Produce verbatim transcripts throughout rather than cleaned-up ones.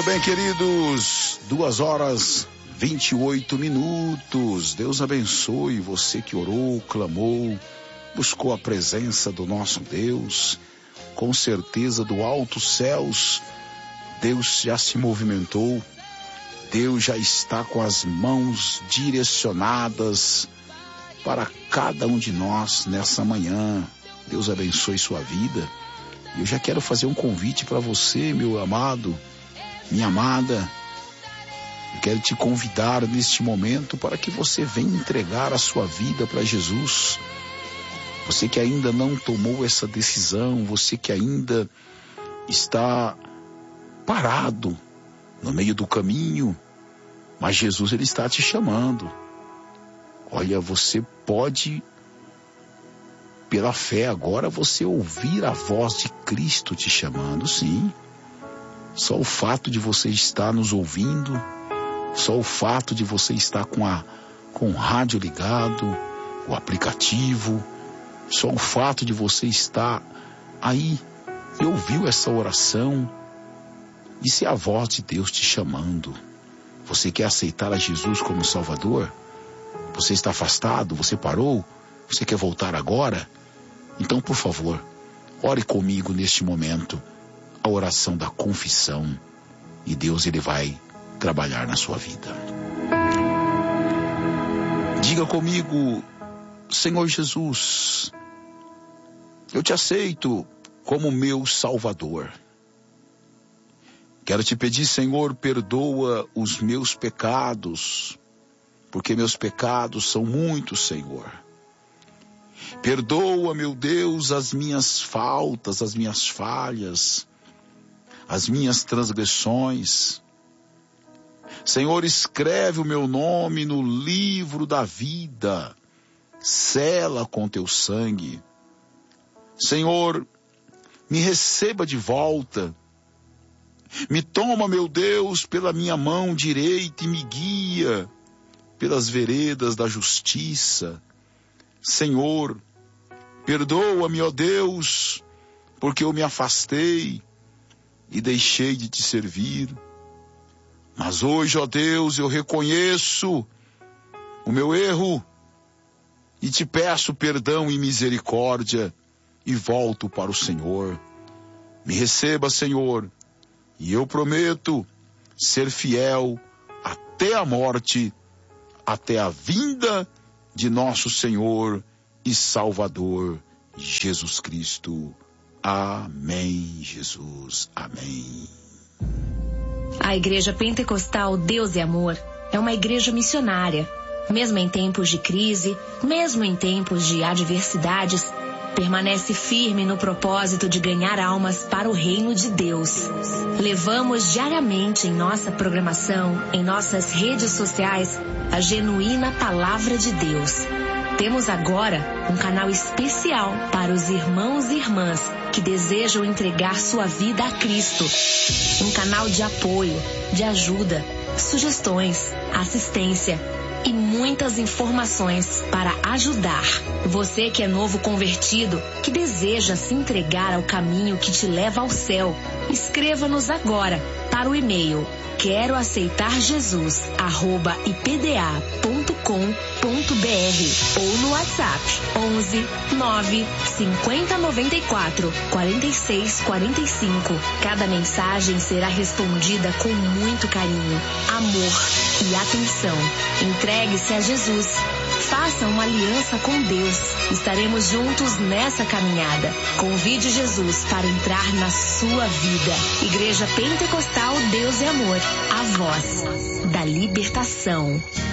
Muito bem, queridos, duas horas vinte e oito minutos. Deus abençoe você que orou, clamou, buscou a presença do nosso Deus. Com certeza, do altos céus, Deus já se movimentou. Deus já está com as mãos direcionadas para cada um de nós nessa manhã. Deus abençoe sua vida. Eu já quero fazer um convite para você, meu amado, minha amada. Eu quero te convidar neste momento para que você venha entregar a sua vida para Jesus. Você que ainda não tomou essa decisão, você que ainda está parado no meio do caminho, mas Jesus, ele está te chamando. Olha, você pode, pela fé agora, você ouvir a voz de Cristo te chamando, sim. Só o fato de você estar nos ouvindo, só o fato de você estar com, a, com o rádio ligado, o aplicativo, só o fato de você estar aí e ouviu essa oração, isso é a voz de Deus te chamando. Você quer aceitar a Jesus como Salvador? Você está afastado? Você parou? Você quer voltar agora? Então, por favor, ore comigo neste momento, a oração da confissão, e Deus, ele vai trabalhar na sua vida. Diga comigo: Senhor Jesus, eu te aceito como meu Salvador. Quero te pedir, Senhor, perdoa os meus pecados, porque meus pecados são muitos, Senhor. Perdoa, meu Deus, as minhas faltas, as minhas falhas, as minhas transgressões. Senhor, escreve o meu nome no livro da vida, sela com teu sangue. Senhor, me receba de volta. Me toma, meu Deus, pela minha mão direita e me guia pelas veredas da justiça. Senhor, perdoa-me, ó Deus, porque eu me afastei e deixei de te servir. Mas hoje, ó Deus, eu reconheço o meu erro e te peço perdão e misericórdia e volto para o Senhor. Me receba, Senhor, e eu prometo ser fiel até a morte, até a vinda de nosso Senhor e Salvador Jesus Cristo. Amém, Jesus. Amém. A Igreja Pentecostal Deus é Amor é uma igreja missionária. Mesmo em tempos de crise, mesmo em tempos de adversidades, permanece firme no propósito de ganhar almas para o reino de Deus. Levamos diariamente em nossa programação, em nossas redes sociais, a genuína palavra de Deus. Temos agora um canal especial para os irmãos e irmãs que desejam entregar sua vida a Cristo. Um canal de apoio, de ajuda, sugestões, assistência e muitas informações para ajudar. Você que é novo convertido, que deseja se entregar ao caminho que te leva ao céu, escreva-nos agora para o e-mail quero aceitar Jesus arroba i p d a ponto com ponto b r ou no WhatsApp onze nove cinquenta noventa e quatro quarenta e seis quarenta e cinco. Cada mensagem será respondida com muito carinho, amor e atenção. Entregue-se a Jesus. Faça uma aliança com Deus. Estaremos juntos nessa caminhada. Convide Jesus para entrar na sua vida. Igreja Pentecostal Deus é Amor. A voz da libertação.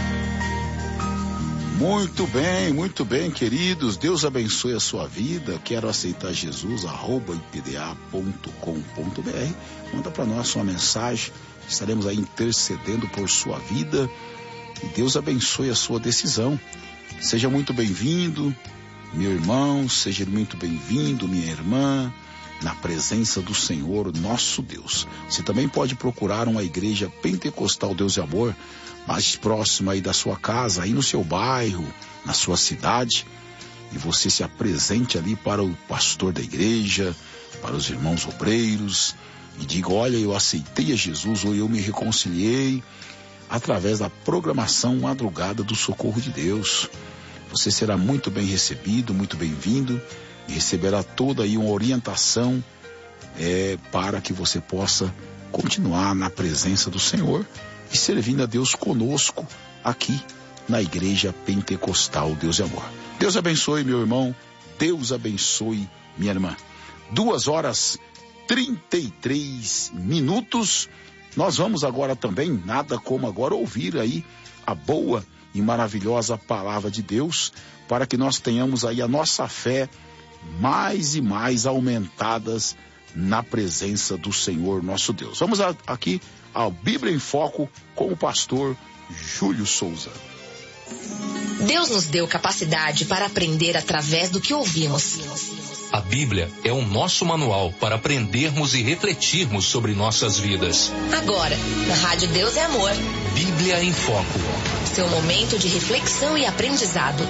Muito bem, muito bem, queridos. Deus abençoe a sua vida. Quero aceitar Jesus, arroba i p d a ponto com ponto b r. Manda para nós sua mensagem. Estaremos aí intercedendo por sua vida. E Deus abençoe a sua decisão. Seja muito bem-vindo, meu irmão. Seja muito bem-vindo, minha irmã, na presença do Senhor, nosso Deus. Você também pode procurar uma igreja pentecostal Deus e Amor mais próxima aí da sua casa, aí no seu bairro, na sua cidade, e você se apresente ali para o pastor da igreja, para os irmãos obreiros, e diga: olha, eu aceitei a Jesus, ou eu me reconciliei através da programação Madrugada do Socorro de Deus. Você será muito bem recebido, muito bem-vindo, e receberá toda aí uma orientação é, para que você possa continuar na presença do Senhor e servindo a Deus conosco aqui na Igreja Pentecostal Deus é Amor. Deus abençoe, meu irmão. Deus abençoe, minha irmã. Duas horas trinta e três minutos. Nós vamos agora também, nada como agora, ouvir aí a boa e maravilhosa palavra de Deus, para que nós tenhamos aí a nossa fé mais e mais aumentadas na presença do Senhor nosso Deus. Vamos a, aqui ao Bíblia em Foco com o pastor Júlio Souza. Deus nos deu capacidade para aprender através do que ouvimos. A Bíblia é o nosso manual para aprendermos e refletirmos sobre nossas vidas. Agora, na Rádio Deus é Amor. Bíblia em Foco. Seu momento de reflexão e aprendizado.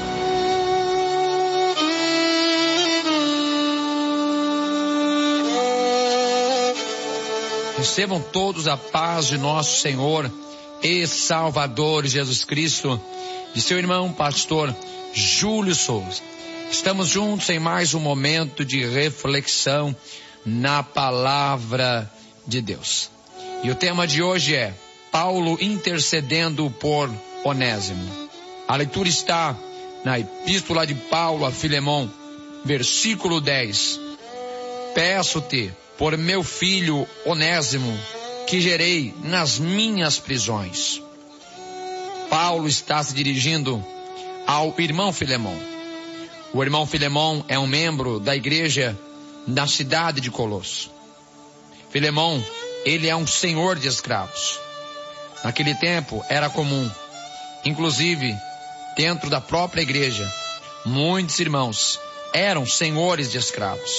Recebam todos a paz de nosso Senhor e Salvador Jesus Cristo, de seu irmão pastor Júlio Souza. Estamos juntos em mais um momento de reflexão na palavra de Deus. E o tema de hoje é Paulo intercedendo por Onésimo. A leitura está na Epístola de Paulo a Filemon, versículo dez. Peço-te por meu filho Onésimo, que gerei nas minhas prisões. Paulo está se dirigindo ao irmão Filemon. O irmão Filemon é um membro da igreja da cidade de Colosso. Filemon, ele é um senhor de escravos. Naquele tempo era comum, inclusive dentro da própria igreja, muitos irmãos eram senhores de escravos.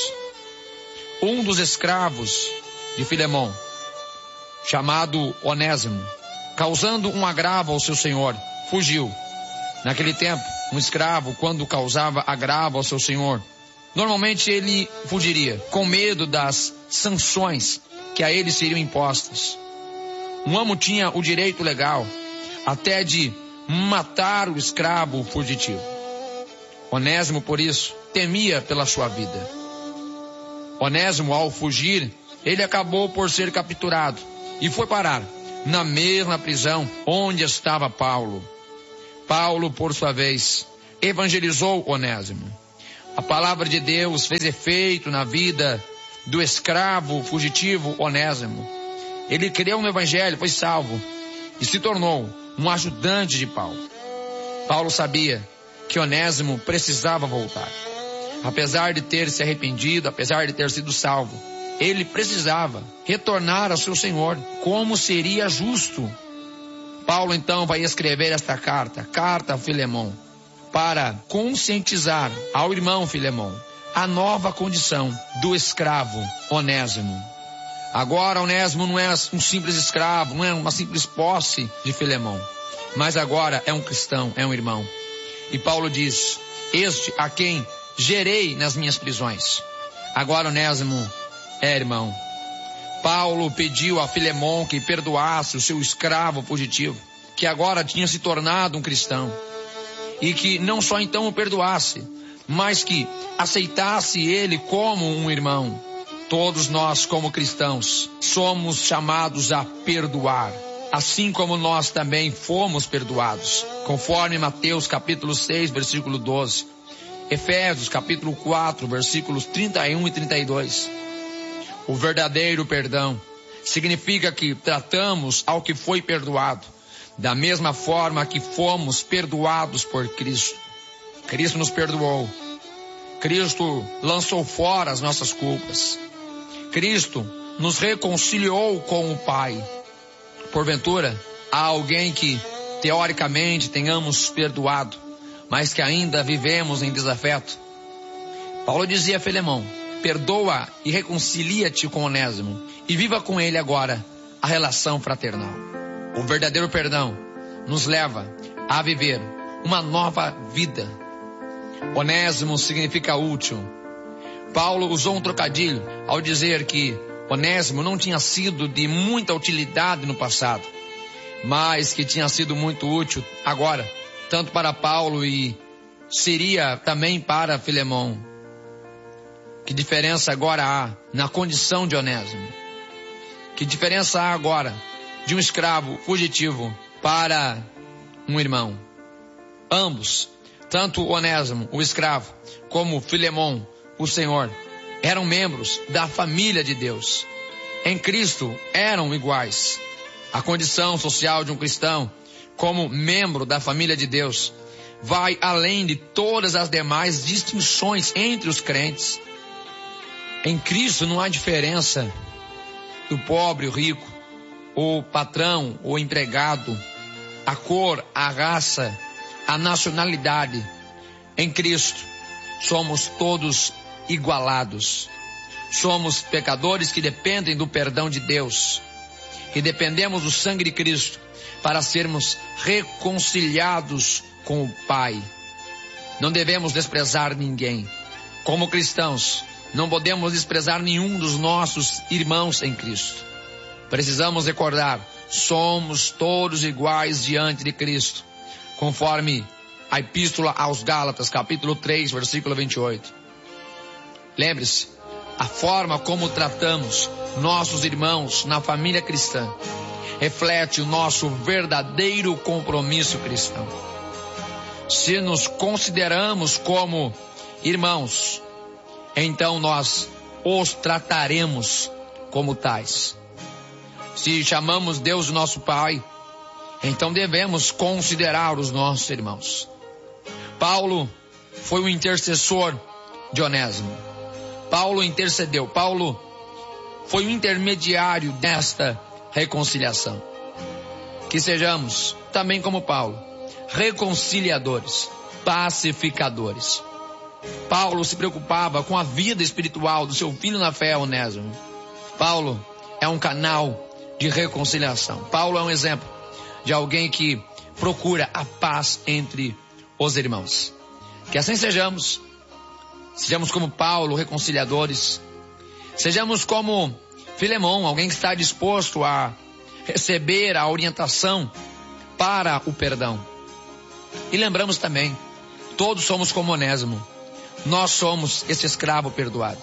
Um dos escravos de Filemon, chamado Onésimo, causando um agravo ao seu senhor, fugiu. Naquele tempo, um escravo, quando causava agravo ao seu senhor, normalmente ele fugiria, com medo das sanções que a ele seriam impostas. Um amo tinha o direito legal até de matar o escravo fugitivo. Onésimo, por isso, temia pela sua vida. Onésimo, ao fugir, ele acabou por ser capturado e foi parar na mesma prisão onde estava Paulo. Paulo, por sua vez, evangelizou Onésimo. A palavra de Deus fez efeito na vida do escravo fugitivo Onésimo. Ele creu no evangelho, foi salvo e se tornou um ajudante de Paulo. Paulo sabia que Onésimo precisava voltar. Apesar de ter se arrependido, apesar de ter sido salvo, ele precisava retornar ao seu Senhor, como seria justo. Paulo então vai escrever esta carta, carta a Filemon, para conscientizar ao irmão Filemon a nova condição do escravo Onésimo. Agora Onésimo não é um simples escravo, não é uma simples posse de Filemon, mas agora é um cristão, é um irmão. E Paulo diz: este a quem gerei nas minhas prisões. Agora Onésimo é irmão. Paulo pediu a Filemon que perdoasse o seu escravo fugitivo, que agora tinha se tornado um cristão, e que não só então o perdoasse, mas que aceitasse ele como um irmão. Todos nós, como cristãos, somos chamados a perdoar, assim como nós também fomos perdoados, conforme Mateus capítulo seis, versículo doze, Efésios capítulo quatro, versículos trinta e um e trinta e dois. O verdadeiro perdão significa que tratamos ao que foi perdoado da mesma forma que fomos perdoados por Cristo. Cristo nos perdoou. Cristo lançou fora as nossas culpas. Cristo nos reconciliou com o Pai. Porventura, há alguém que teoricamente tenhamos perdoado, mas que ainda vivemos em desafeto? Paulo dizia a Filemon: perdoa e reconcilia-te com Onésimo e viva com ele agora a relação fraternal. O verdadeiro perdão nos leva a viver uma nova vida. Onésimo significa útil. Paulo usou um trocadilho ao dizer que Onésimo não tinha sido de muita utilidade no passado, mas que tinha sido muito útil agora, tanto para Paulo e seria também para Filemão. Que diferença agora há na condição de Onésimo? Que diferença há agora de um escravo fugitivo para um irmão? Ambos, tanto Onésimo, o escravo, como Filemão, o senhor, eram membros da família de Deus. Em Cristo eram iguais. A condição social de um cristão, como membro da família de Deus, vai além de todas as demais distinções entre os crentes. Em Cristo não há diferença do pobre, o rico, o patrão, o empregado, a cor, a raça, a nacionalidade. Em Cristo somos todos igualados. Somos pecadores que dependem do perdão de Deus, que dependemos do sangue de Cristo para sermos reconciliados com o Pai. Não devemos desprezar ninguém. Como cristãos, não podemos desprezar nenhum dos nossos irmãos em Cristo. Precisamos recordar, somos todos iguais diante de Cristo, conforme a Epístola aos Gálatas, capítulo três, versículo vinte e oito. Lembre-se, a forma como tratamos nossos irmãos na família cristã reflete o nosso verdadeiro compromisso cristão. Se nos consideramos como irmãos, então nós os trataremos como tais. Se chamamos Deus de nosso Pai, então devemos considerar os nossos irmãos. Paulo foi o intercessor de Onésimo. Paulo intercedeu, Paulo foi o intermediário desta reconciliação. Que sejamos, também como Paulo, reconciliadores, pacificadores. Paulo se preocupava com a vida espiritual do seu filho na fé, Onésimo. Paulo é um canal de reconciliação. Paulo é um exemplo de alguém que procura a paz entre os irmãos. Que assim sejamos. Sejamos como Paulo, reconciliadores. Sejamos como Filemão, alguém que está disposto a receber a orientação para o perdão. E lembramos também, todos somos como Onésimo. Nós somos esse escravo perdoado.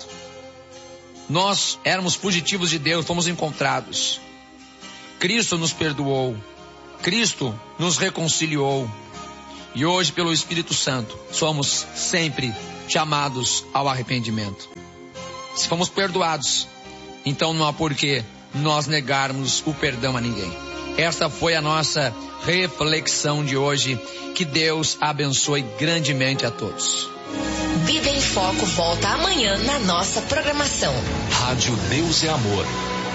Nós éramos fugitivos de Deus, fomos encontrados. Cristo nos perdoou. Cristo nos reconciliou. E hoje, pelo Espírito Santo, somos sempre chamados ao arrependimento. Se fomos perdoados, então não há por que nós negarmos o perdão a ninguém. Esta foi a nossa reflexão de hoje. Que Deus abençoe grandemente a todos. Vida em Foco volta amanhã na nossa programação. Rádio Deus é Amor.